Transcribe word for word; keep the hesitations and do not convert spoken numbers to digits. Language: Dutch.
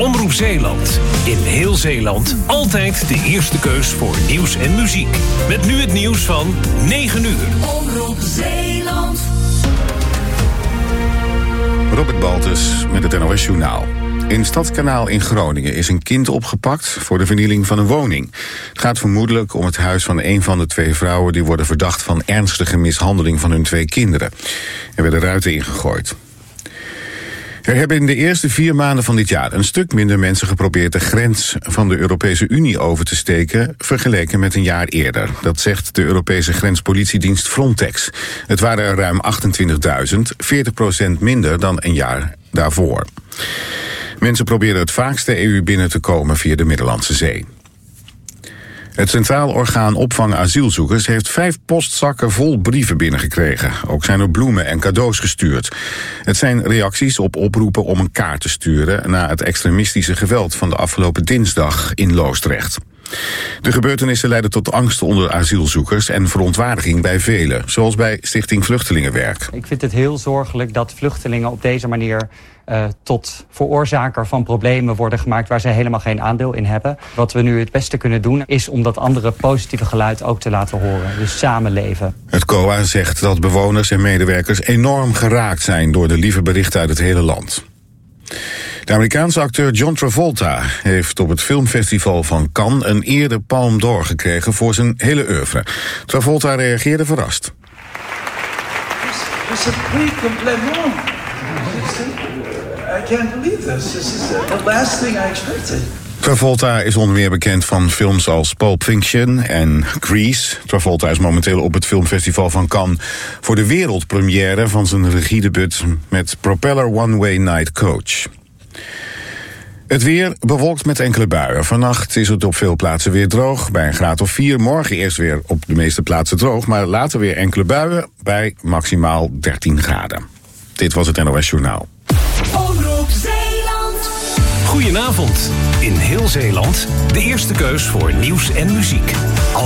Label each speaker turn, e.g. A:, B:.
A: Omroep Zeeland. In heel Zeeland altijd de eerste keus voor nieuws en muziek. Met nu het nieuws van negen uur.
B: Omroep Zeeland.
C: Robert Baltus met het N O S Journaal. In Stadskanaal in Groningen is een kind opgepakt voor de vernieling van een woning. Het gaat vermoedelijk om het huis van een van de twee vrouwen die worden verdacht van ernstige mishandeling van hun twee kinderen. Er werden ruiten ingegooid. Er hebben in de eerste vier maanden van dit jaar een stuk minder mensen geprobeerd de grens van de Europese Unie over te steken vergeleken met een jaar eerder. Dat zegt de Europese grenspolitiedienst Frontex. Het waren er ruim achtentwintigduizend, veertig procent minder dan een jaar daarvoor. Mensen proberen het vaakst de E U binnen te komen via de Middellandse Zee. Het Centraal Orgaan Opvang Asielzoekers heeft vijf postzakken vol brieven binnengekregen. Ook zijn er bloemen en cadeaus gestuurd. Het zijn reacties op oproepen om een kaart te sturen na het extremistische geweld van de afgelopen dinsdag in Loosdrecht. De gebeurtenissen leidden tot angst onder asielzoekers en verontwaardiging bij velen, zoals bij Stichting Vluchtelingenwerk.
D: Ik vind het heel zorgelijk dat vluchtelingen op deze manier uh, tot veroorzaker van problemen worden gemaakt waar zij helemaal geen aandeel in hebben. Wat we nu het beste kunnen doen is om dat andere positieve geluid ook te laten horen. Dus samenleven.
C: Het C O A zegt dat bewoners en medewerkers enorm geraakt zijn door de lieve berichten uit het hele land. De Amerikaanse acteur John Travolta heeft op het filmfestival van Cannes een eerde Palme d'Or gekregen voor zijn hele oeuvre. Travolta reageerde verrast.
E: C'est pris complètement. I can't believe this. This is the last thing I expected.
C: Travolta is onder meer bekend van films als Pulp Fiction en Grease. Travolta is momenteel op het filmfestival van Cannes voor de wereldpremière van zijn regiedebuut met Propeller One Way Night Coach. Het weer bewolkt met enkele buien. Vannacht is het op veel plaatsen weer droog, bij een graad of vier. Morgen eerst weer op de meeste plaatsen droog, maar later weer enkele buien bij maximaal dertien graden. Dit was het N O S Journaal.
B: Omroep Zeeland.
A: Goedenavond. In heel Zeeland de eerste keus voor nieuws en muziek.